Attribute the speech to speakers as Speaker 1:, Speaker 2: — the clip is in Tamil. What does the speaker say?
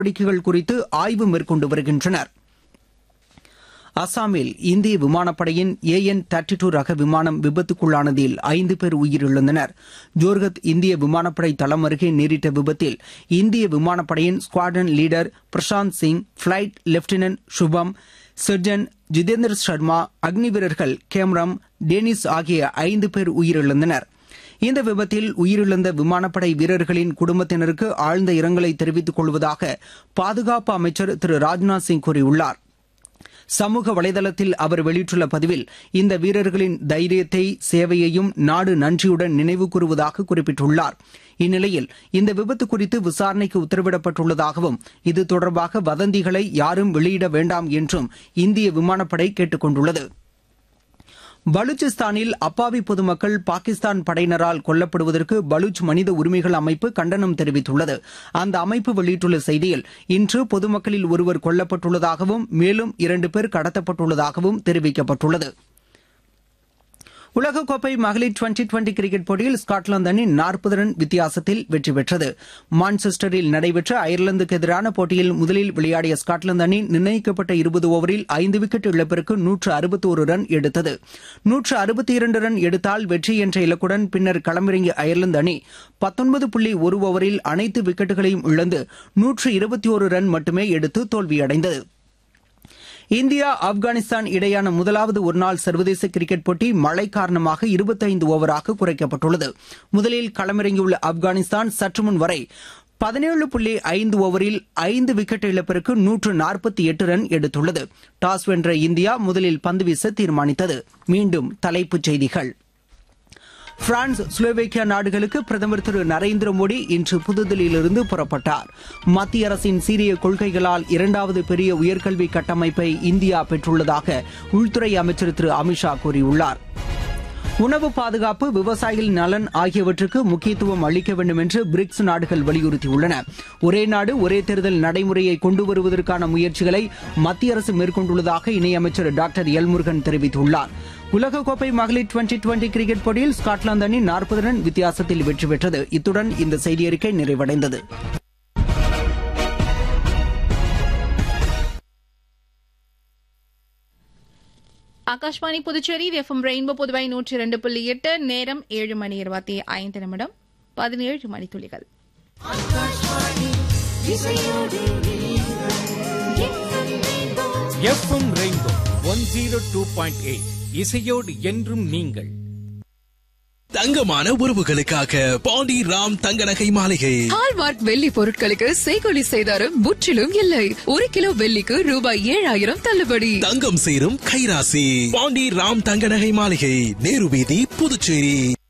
Speaker 1: நடவடிக்கைகள் குறித்து ஆய்வு மேற்கொண்டு வருகின்றனர். அசாமில் இந்திய விமானப்படையின் AN-32 ரக விமானம் விபத்துக்குள்ளானதில் 5 பேர் உயிரிழந்தனர். ஜோர்ஹத் இந்திய விமானப்படை தளம் அருகே நேரிட்ட விபத்தில் இந்திய விமானப்படையின் squadron leader Prashanth Singh, flight lieutenant சுபம், சர்ஜன் ஜிதேந்திர சர்மா, அக்னி வீரர்கள் கேம்ரம், டேனிஸ் ஆகிய 5 பேர் உயிரிழந்தனர். இந்த விபத்தில் உயிரிழந்த விமானப்படை வீரர்களின் குடும்பத்தினருக்கு ஆழ்ந்த இரங்கலை தெரிவித்துக் கொள்வதாக பாதுகாப்பு அமைச்சர் திரு ராஜ்நாத் சிங் கூறியுள்ளார். சமூக வலைதளத்தில் அவர் வெளியிட்டுள்ள பதிவில் இந்த வீரர்களின் தைரியத்தை, சேவையையும் நாடு நன்றியுடன் நினைவு கூறுவதாக குறிப்பிட்டுள்ளார். இந்நிலையில் இந்த விபத்து குறித்து விசாரணைக்கு உத்தரவிடப்பட்டுள்ளதாகவும் இது தொடர்பாக வதந்திகளை யாரும் வெளியிட வேண்டாம் என்றும் இந்திய விமானப்படை கேட்டுக் கொண்டுள்ளது. பலூச்சிஸ்தானில் அப்பாவி பொதுமக்கள் பாகிஸ்தான் படையினரால் கொல்லப்படுவதற்கு பலூச் மனித உரிமைகள் அமைப்பு கண்டனம் தெரிவித்துள்ளது. அந்த அமைப்பு வெளியிட்டுள்ள செய்தியில் இன்று பொதுமக்களில் ஒருவர் கொல்லப்பட்டுள்ளதாகவும் மேலும் 2 பேர் கடத்தப்பட்டுள்ளதாகவும் தெரிவிக்கப்பட்டுள்ளது. உலகக்கோப்பை மகளிர் 2020 கிரிக்கெட் போட்டியில் ஸ்காட்லாந்து அணி 40 ரன் வித்தியாசத்தில் வெற்றி பெற்றது. மான்செஸ்டரில் நடைபெற்ற அயர்லாந்துக்கு எதிரான போட்டியில் முதலில் விளையாடிய ஸ்காட்லாந்து அணி நிர்ணயிக்கப்பட்ட 20 ஓவரில் 5 விக்கெட் இழப்பிற்கு 161 ரன் எடுத்தது. 162 ரன் எடுத்தால் வெற்றி என்ற இலக்குடன் பின்னர் களமிறங்கிய அயர்லாந்து அணி 19.1 ஓவரில் அனைத்து விக்கெட்டுகளையும் இழந்து 121 ரன் மட்டுமே எடுத்து தோல்வியடைந்தது. இந்தியா ஆப்கானிஸ்தான் இடையேயான முதலாவது ஒருநாள் சர்வதேச கிரிக்கெட் போட்டி மழை காரணமாக 25 ஓவராக குறைக்கப்பட்டுள்ளது. முதலில் களமிறங்கியுள்ள ஆப்கானிஸ்தான் சற்று முன் வரை 17.5 ஓவரில் 5 விக்கெட் இழப்பிற்கு 148 ரன் எடுத்துள்ளது. டாஸ் வென்ற இந்தியா முதலில் பந்து வீச தீர்மானித்தது. மீண்டும் தலைப்புச் செய்திகள். பிரான்ஸ், ஸ்லோவேக்கியா நாடுகளுக்கு பிரதமர் திரு நரேந்திர மோடி இன்று புதுதில்லியிலிருந்து புறப்பட்டார். மத்திய அரசின் சீரிய கொள்கைகளால் 2வது பெரிய உயர்கல்வி கட்டமைப்பை இந்தியா பெற்றுள்ளதாக உள்துறை அமைச்சர் திரு அமித்ஷா கூறியுள்ளார். உணவு பாதுகாப்பு, விவசாயிகள் நலன் ஆகியவற்றுக்கு முக்கியத்துவம் அளிக்க வேண்டும் என்று பிரிக்ஸ் நாடுகள் வலியுறுத்தியுள்ளன. ஒரே நாடு ஒரே தேர்தல் நடைமுறையை கொண்டு வருவதற்கான முயற்சிகளை மத்திய அரசு மேற்கொண்டுள்ளதாக இணையமைச்சர் டாக்டர் எல் முருகன் தெரிவித்துள்ளார். உலகக்கோப்பை மகளிர் 2020 கிரிக்கெட் போட்டியில் ஸ்காட்லாந்து அணி 40 ரன் வித்தியாசத்தில் வெற்றி பெற்றது. இத்துடன் இந்த செய்தியறிக்கை நிறைவடைந்தது.
Speaker 2: ஆகாஷ்வாணி புதுச்சேரி எஃப்எம் ரெயின்போ புதுவை 102.8 நேரம் 7 மணி 25 நிமிடம் 17 மணித்துளிகள்.
Speaker 3: எஃப்எம் ரெயின்போ 102.8 இசையோடு என்றும் நீங்கள்.
Speaker 4: தங்கமான உறவுகளுக்காக பாண்டி ராம் தங்க நகை மாளிகை.
Speaker 5: ஹால்மார்க் வெள்ளி பொருட்களுக்கு செய்கூலி செய்தாரும் முற்றிலும் இல்லை. 1 கிலோ வெள்ளிக்கு ரூபாய் 7000 தள்ளுபடி.
Speaker 4: தங்கம் சேரும் கைராசி. பாண்டி ராம் தங்க நகை மாளிகை, நேரு வீதி, புதுச்சேரி.